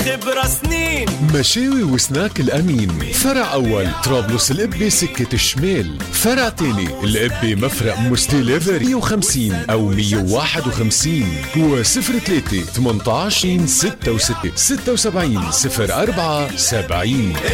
خبرة سنين. مشاوي وسناك الأمين، فرع أول طرابلس القبة سكة الشمال، فرع تاني القبة مفرق مستيليفر 150 أو 151 و03 18 66 76 04 70.